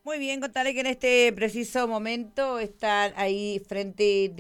Muy bien, contarle que en este preciso momento están ahí frente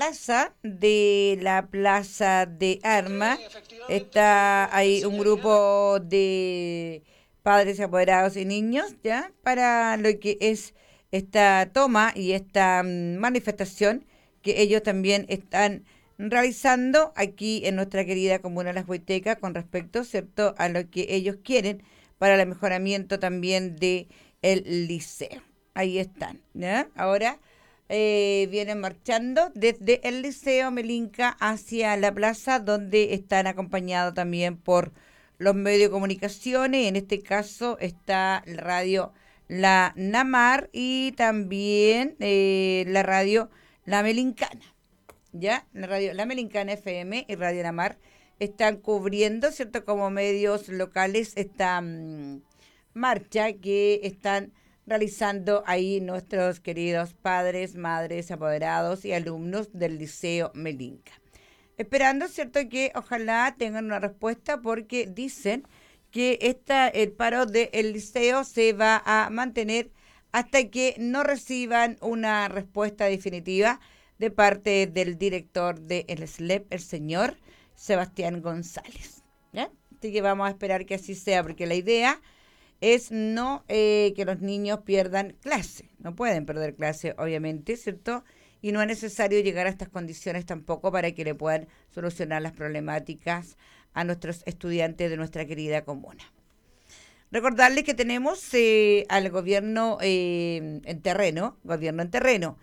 de la plaza de Armas. Está ahí un grupo de padres apoderados y niños, ¿ya? Para lo que es esta toma y esta manifestación que ellos también están realizando aquí en nuestra querida comuna Las Huaytecas con respecto, ¿cierto?, a lo que ellos quieren para el mejoramiento también de el liceo. Ahí están, ¿ya? Ahora vienen marchando desde el liceo Melinca hacia la plaza, donde están acompañados también por los medios de comunicaciones. En este caso está la radio La Namar y también la radio La Melincana, ¿ya? La radio La Melincana FM y Radio Namar están cubriendo, ¿cierto?, como medios locales esta marcha que están realizando ahí nuestros queridos padres, madres, apoderados y alumnos del Liceo Melinca. Esperando, ¿cierto?, que ojalá tengan una respuesta porque dicen que el paro del liceo se va a mantener hasta que no reciban una respuesta definitiva de parte del director del SLEP, el señor Sebastián González, ¿ya? Así que vamos a esperar que así sea, porque la idea es no que los niños pierdan clase. No pueden perder clase, obviamente, ¿cierto? Y no es necesario llegar a estas condiciones tampoco para que le puedan solucionar las problemáticas a nuestros estudiantes de nuestra querida comuna. Recordarles que tenemos al gobierno en terreno,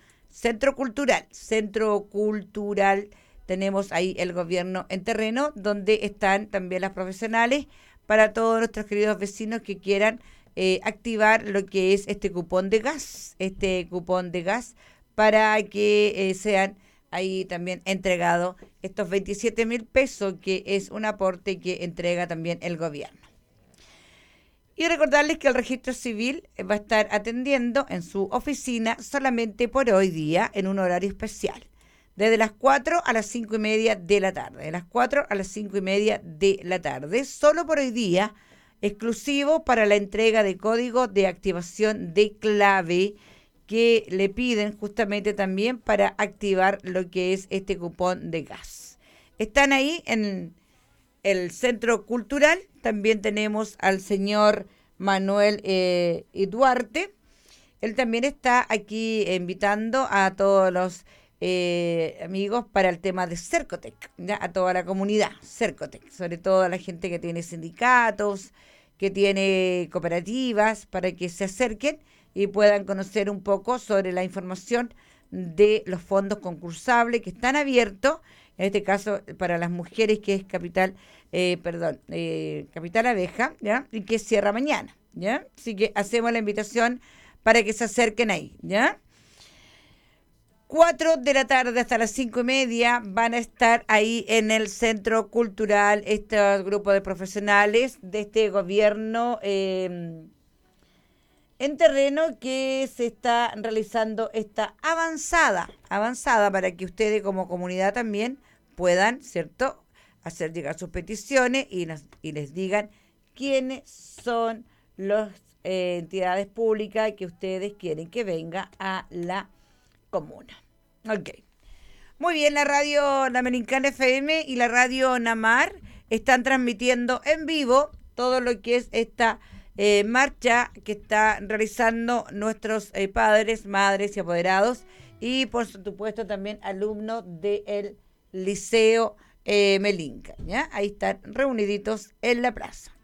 centro cultural, tenemos ahí el gobierno en terreno, donde están también las profesionales para todos nuestros queridos vecinos que quieran activar lo que es este cupón de gas, para que sean ahí también entregados estos 27.000 pesos, que es un aporte que entrega también el gobierno. Y recordarles que el registro civil va a estar atendiendo en su oficina solamente por hoy día en un horario especial, desde las 4 a las 5 y media de la tarde, de las 4 a las 5 y media de la tarde, solo por hoy día, exclusivo para la entrega de código de activación de clave que le piden justamente también para activar lo que es este cupón de gas. Están ahí en el Centro Cultural. También tenemos al señor Manuel Duarte. Él también está aquí invitando a todos los amigos para el tema de Cercotec, ¿ya? A toda la comunidad Cercotec, sobre todo a la gente que tiene sindicatos, que tiene cooperativas, para que se acerquen y puedan conocer un poco sobre la información de los fondos concursables que están abiertos, en este caso para las mujeres, que es Capital Abeja, ¿ya? Y que cierra mañana, ¿ya? Así que hacemos la invitación para que se acerquen ahí, ¿ya? 4 de la tarde hasta las 5 y media van a estar ahí en el Centro Cultural este grupo de profesionales de este gobierno en terreno, que se está realizando esta avanzada para que ustedes como comunidad también puedan, ¿cierto?, hacer llegar sus peticiones y les digan quiénes son las entidades públicas que ustedes quieren que venga a la comuna. Ok. Muy bien, la radio La Melincana FM y la radio Namar están transmitiendo en vivo todo lo que es esta marcha que está realizando nuestros padres, madres y apoderados, y por supuesto también alumnos del Liceo Melinca, ¿ya? Ahí están reuniditos en la plaza.